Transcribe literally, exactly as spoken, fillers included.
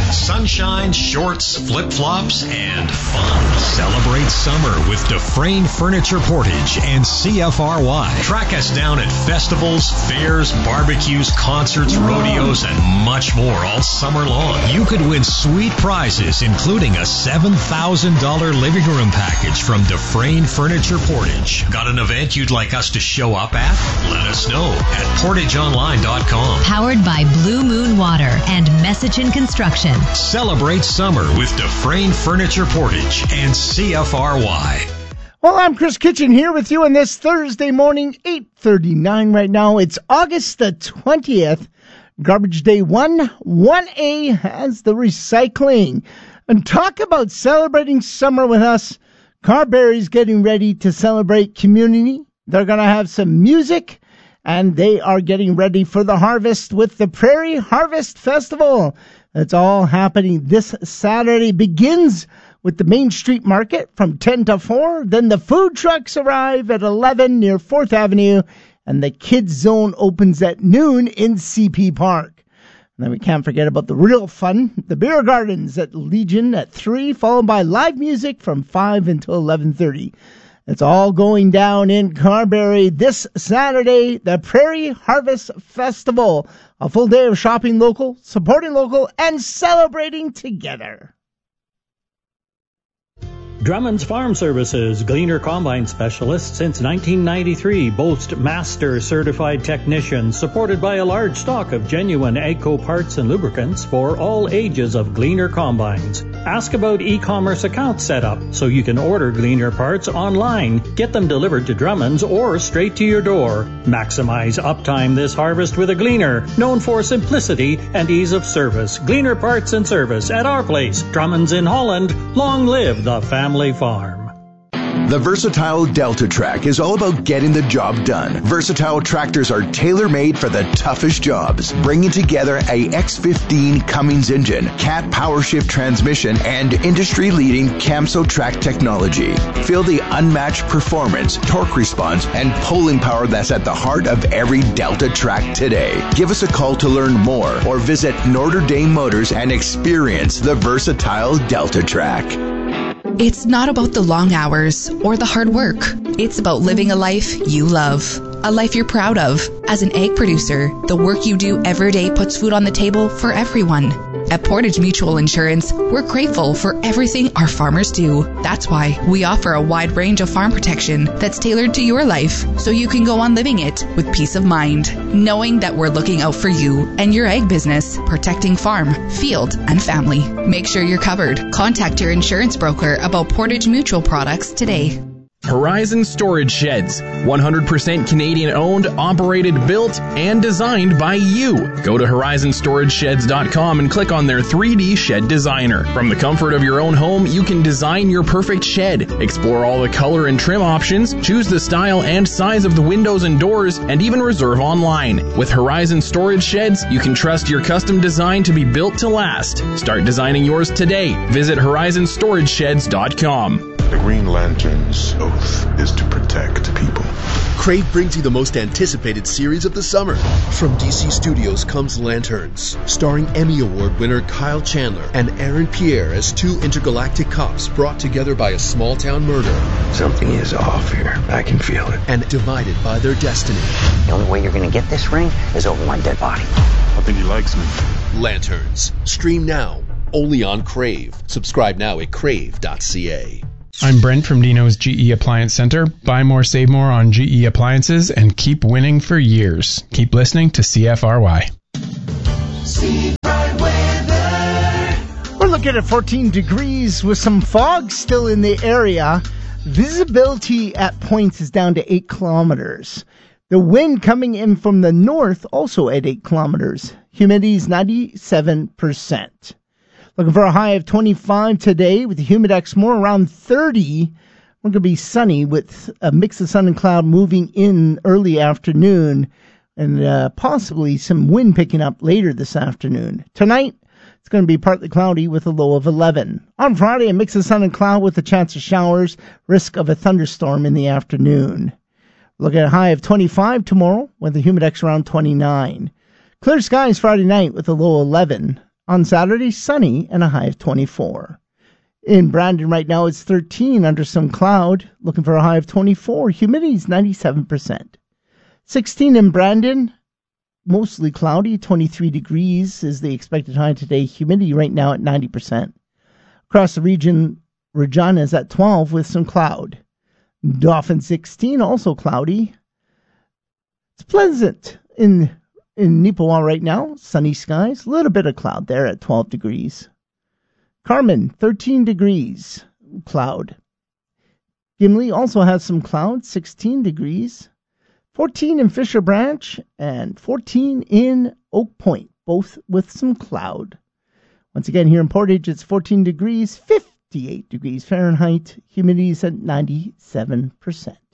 Sunshine, shorts, flip-flops, and fun. Celebrate summer with Dufresne Furniture Portage and C F R Y. Track us down at festivals, fairs, barbecues, concerts, rodeos, and much more all summer long. You could win sweet prizes, including a seven thousand dollars living room package from Dufresne Furniture Portage. Got an event you'd like us to show up at? Let us know at portage online dot com. Powered by Blue Moon Water and Messichin Construction. Celebrate summer with Dufresne Furniture Portage and C F R Y. Well, I'm Chris Kitchen here with you on this Thursday morning, eight thirty-nine right now. It's August the twentieth. Garbage Day one, one A has the recycling. And talk about celebrating summer with us. Carberry's getting ready to celebrate community. They're going to have some music, and they are getting ready for the harvest with the Prairie Harvest Festival. It's all happening this Saturday. Begins with the Main Street Market from ten to four. Then the food trucks arrive at eleven near fourth Avenue, and the Kids Zone opens at noon in C P Park. And then we can't forget about the real fun, the beer gardens at Legion at three, followed by live music from five until eleven thirty. It's all going down in Carberry this Saturday, the Prairie Harvest Festival. A full day of shopping local, supporting local, and celebrating together. Drummond's Farm Services, Gleaner Combine Specialist since nineteen ninety-three, boast master certified technicians supported by a large stock of genuine AGCO parts and lubricants for all ages of Gleaner Combines. Ask about e-commerce account setup so you can order Gleaner parts online, get them delivered to Drummond's or straight to your door. Maximize uptime this harvest with a Gleaner, known for simplicity and ease of service. Gleaner Parts and Service at our place, Drummond's in Holland. Long live the family. Family Farm. The versatile Delta Track is all about getting the job done. Versatile tractors are tailor-made for the toughest jobs, bringing together a X fifteen Cummins engine, Cat PowerShift transmission, and industry-leading Camso track technology. Feel the unmatched performance, torque response, and pulling power that's at the heart of every Delta Track today. Give us a call to learn more or visit Notre Dame Motors and experience the versatile Delta Track. It's not about the long hours or the hard work. It's about living a life you love, a life you're proud of. As an egg producer, the work you do every day puts food on the table for everyone. At Portage Mutual Insurance, we're grateful for everything our farmers do. That's why we offer a wide range of farm protection that's tailored to your life, so you can go on living it with peace of mind, knowing that we're looking out for you and your egg business, protecting farm, field, and family. Make sure you're covered. Contact your insurance broker about Portage Mutual products today. Horizon Storage Sheds, one hundred percent Canadian owned, operated, built, and designed by you. Go to horizon storage sheds dot com and click on their three D Shed Designer. From the comfort of your own home, you can design your perfect shed. Explore all the color and trim options, choose the style and size of the windows and doors, and even reserve online. With Horizon Storage Sheds, you can trust your custom design to be built to last. Start designing yours today. Visit horizon storage sheds dot com. The Green Lantern's oath is to protect people. Crave brings you the most anticipated series of the summer. From D C Studios comes Lanterns, starring Emmy Award winner Kyle Chandler and Aaron Pierre as two intergalactic cops brought together by a small-town murder. Something is off here. I can feel it. And divided by their destiny. The only way you're going to get this ring is over my dead body. I think he likes me. Lanterns. Stream now. Only on Crave. Subscribe now at crave dot c a. I'm Brent from Dino's G E Appliance Center. Buy more, save more on G E appliances and keep winning for years. Keep listening to C F R Y. We're looking at fourteen degrees with some fog still in the area. Visibility at points is down to eight kilometers. The wind coming in from the north also at eight kilometers. Humidity is ninety-seven percent. Looking for a high of twenty-five today with the Humidex more around thirty. We're going to be sunny with a mix of sun and cloud moving in early afternoon and uh, possibly some wind picking up later this afternoon. Tonight, it's going to be partly cloudy with a low of eleven. On Friday, a mix of sun and cloud with a chance of showers, risk of a thunderstorm in the afternoon. Looking at a high of twenty-five tomorrow with the Humidex around twenty-nine. Clear skies Friday night with a low eleven. On Saturday, sunny and a high of twenty-four. In Brandon right now, it's thirteen under some cloud, looking for a high of twenty-four. Humidity is ninety-seven percent. sixteen in Brandon, mostly cloudy, twenty-three degrees is the expected high today. Humidity right now at ninety percent. Across the region, Regina is at twelve with some cloud. Dauphin sixteen, also cloudy. It's pleasant in in Neepawa right now. Sunny skies, a little bit of cloud there at twelve degrees. Carmen, thirteen degrees, cloud. Gimli also has some cloud, sixteen degrees. fourteen in Fisher Branch and fourteen in Oak Point, both with some cloud. Once again, here in Portage, it's fourteen degrees, fifty-eight degrees Fahrenheit. Humidity is at ninety-seven percent.